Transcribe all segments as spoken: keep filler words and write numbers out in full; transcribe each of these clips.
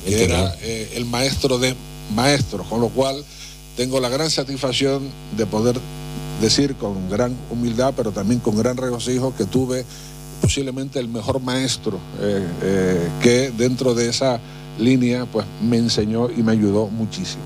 que era eh, el maestro de maestros, con lo cual tengo la gran satisfacción de poder decir con gran humildad, pero también con gran regocijo, que tuve posiblemente el mejor maestro eh, eh, que dentro de esa línea pues me enseñó y me ayudó muchísimo.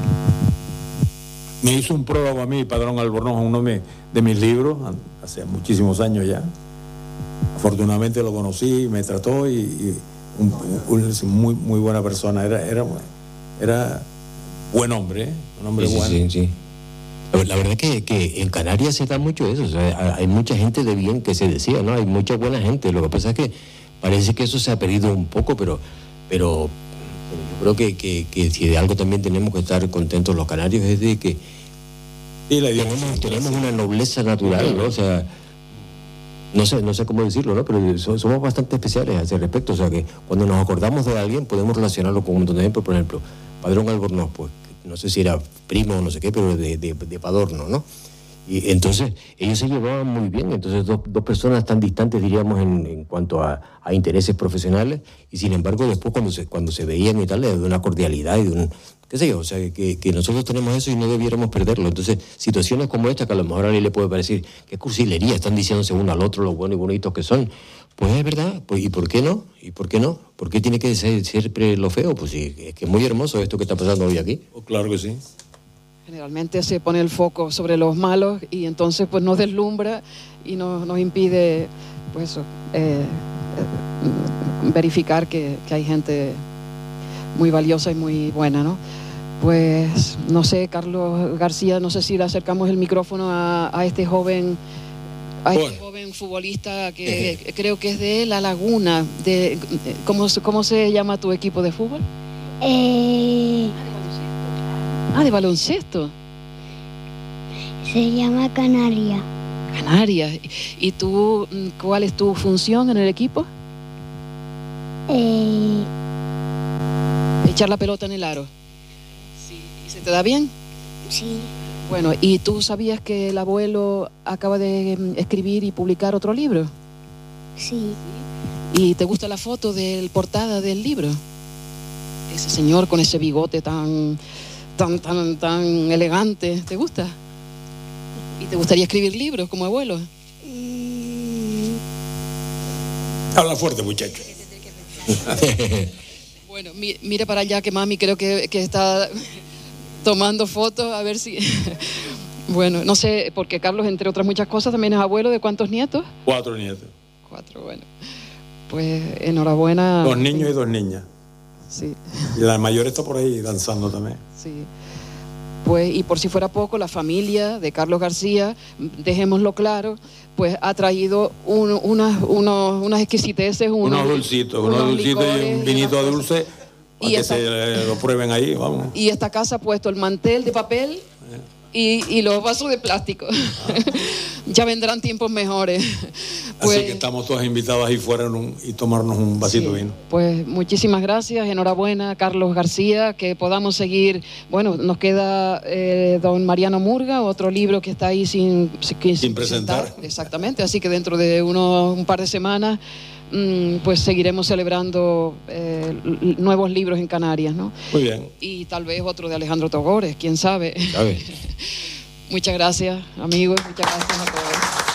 Me hizo un prólogo a mí, Padrón Albornoz, uno de, de mis libros, hace muchísimos años ya. Afortunadamente lo conocí, me trató y, y un, un, muy, muy buena persona. Era, era, era buen hombre, ¿eh? Un hombre sí, bueno. Sí, sí. La verdad que, que en Canarias se da mucho eso, o sea, hay mucha gente de bien que se decía, ¿no? Hay mucha buena gente. Lo que pasa es que parece que eso se ha perdido un poco, pero, pero, pero yo creo que, que, que si de algo también tenemos que estar contentos los canarios es de que y la tenemos, tenemos una nobleza natural, ¿no? O sea, no sé, no sé cómo decirlo, ¿no? Pero somos bastante especiales a ese respecto, o sea que cuando nos acordamos de alguien podemos relacionarlo con un montón de ejemplos. Por ejemplo, Padrón Albornoz, pues no sé si era primo o no sé qué, pero de, de, de Padorno, ¿no? Y entonces ellos se llevaban muy bien, entonces dos, dos personas tan distantes, diríamos, en, en cuanto a, a intereses profesionales, y sin embargo después cuando se, cuando se veían y tal, de una cordialidad y de un, qué sé yo, o sea, que, que nosotros tenemos eso y no debiéramos perderlo. Entonces, situaciones como esta, que a lo mejor a alguien le puede parecer, qué cursilería, están diciéndose uno al otro lo bueno y bonitos que son, pues es verdad, pues ¿y por qué no? ¿Y por qué no? ¿Por qué tiene que ser siempre lo feo? Pues sí, es que es muy hermoso esto que está pasando hoy aquí. Oh, claro que sí. Generalmente se pone el foco sobre los malos y entonces pues nos deslumbra y nos, nos impide pues eso, eh, eh, verificar que, que hay gente muy valiosa y muy buena, ¿no? Pues no sé, Carlos García, no sé si le acercamos el micrófono a, a este joven a este bueno. joven futbolista que eh. creo que es de La Laguna. De, ¿cómo, ¿Cómo se llama tu equipo de fútbol? Eh... Ah, de baloncesto. Se llama Canarias. Canarias. ¿Y tú, cuál es tu función en el equipo? Eh... Echar la pelota en el aro. Sí. ¿Y se te da bien? Sí. Bueno, ¿y tú sabías que el abuelo acaba de escribir y publicar otro libro? Sí. ¿Y te gusta la foto de la portada del libro? Ese señor con ese bigote tan... tan, tan, tan elegante, ¿te gusta? ¿Y te gustaría escribir libros como abuelo? Mm. Habla fuerte, muchacho. Bueno, mi, mire para allá que mami creo que, que está tomando fotos, a ver si... Bueno, no sé, porque Carlos, entre otras muchas cosas, también es abuelo de ¿cuántos nietos? Cuatro nietos. Cuatro, bueno. Pues enhorabuena. Dos niños y dos niñas. Sí. Y la mayor está por ahí danzando también. Sí. Pues, y por si fuera poco, la familia de Carlos García, dejémoslo claro, pues ha traído un, unas, unos, unas exquisiteces, unos, unos dulcitos, unos, unos dulcitos y un vinito dulce para que esta, se lo prueben ahí, vamos. Y esta casa ha puesto el mantel de papel eh. y, y los vasos de plástico. Ah. Ya vendrán tiempos mejores. Pues, así que estamos todos invitados ahí fuera en un, y tomarnos un vasito de sí, vino. Pues muchísimas gracias, enhorabuena Carlos García, que podamos seguir. Bueno, nos queda eh, don Mariano Murga, otro libro que está ahí sin, sin, sin presentar. presentar. Exactamente, así que dentro de unos, un par de semanas mmm, pues seguiremos celebrando eh, nuevos libros en Canarias, ¿no? Muy bien. Y tal vez otro de Alejandro Togores, quién sabe. ¿Sabe? Muchas gracias, amigos, muchas gracias a todos.